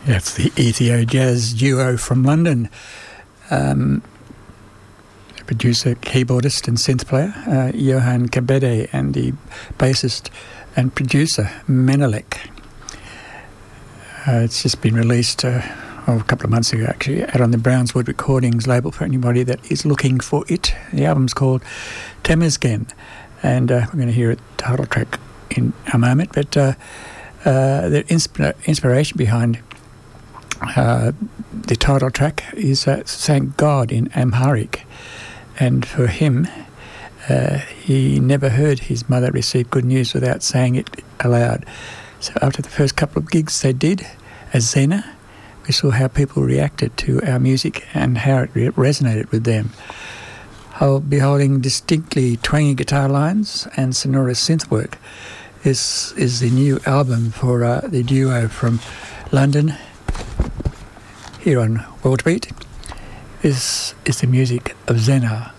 That's the Ethio Jazz duo from London. Producer, keyboardist and synth player, Johan Kabede, and the bassist and producer, Menelik. It's just been released a couple of months ago, actually, out on the Brownswood Recordings label for anybody that is looking for it. The album's called Temesgen, and we're going to hear a title track in a moment, but the inspiration behind the title track is Thank God in Amharic. And for him, he never heard his mother receive good news without saying it aloud. So after the first couple of gigs they did as Zena, we saw how people reacted to our music and how it resonated with them. Beholding distinctly twangy guitar lines and sonorous synth work is the new album for the duo from London here on World Beat. Is the music of Zena.